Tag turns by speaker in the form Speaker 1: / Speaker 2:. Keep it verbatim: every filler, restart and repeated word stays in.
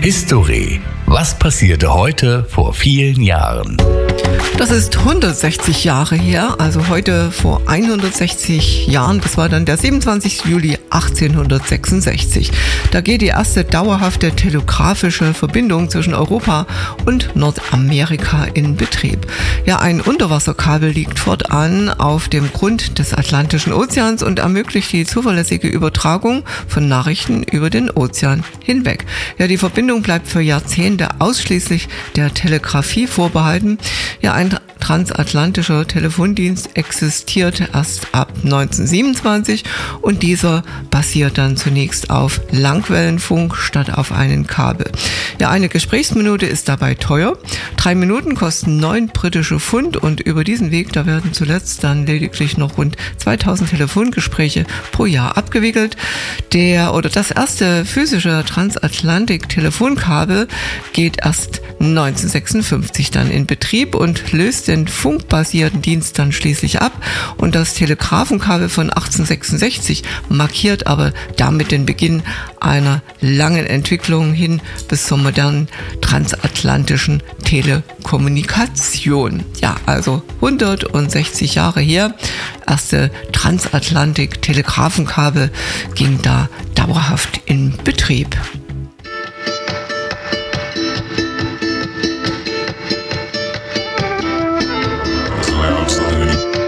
Speaker 1: History. Was passierte heute vor vielen Jahren?
Speaker 2: Das ist hundertsechzig Jahre her, also heute vor hundertsechzig Jahren, das war dann der siebenundzwanzigster Juli achtzehnhundertsechsundsechzig. Da geht die erste dauerhafte telegrafische Verbindung zwischen Europa und Nordamerika in Betrieb. Ja, ein Unterwasserkabel liegt fortan auf dem Grund des Atlantischen Ozeans und ermöglicht die zuverlässige Übertragung von Nachrichten über den Ozean hinweg. Ja, die Verbindung bleibt für Jahrzehnte ausschließlich der Telegrafie vorbehalten. Ja, ein transatlantischer Telefondienst existiert erst ab neunzehnhundertsiebenundzwanzig und dieser basiert dann zunächst auf Langwellenfunk statt auf einem Kabel. Ja, eine Gesprächsminute ist dabei teuer. Drei Minuten kosten neun britische Pfund und über diesen Weg, da werden zuletzt dann lediglich noch rund zweitausend Telefongespräche pro Jahr abgewickelt. Der oder das erste physische Transatlantik-Telefonkabel geht erst neunzehnhundertsechsundfünfzig dann in Betrieb und löst den funkbasierten Dienst dann schließlich ab. Und das Telegrafenkabel von achtzehnhundertsechsundsechzig markiert aber damit den Beginn einer langen Entwicklung hin bis zur modernen transatlantischen Telekommunikation. Ja, also hundertsechzig Jahre her. Erste Transatlantik-Telegrafenkabel ging da dauerhaft in Betrieb.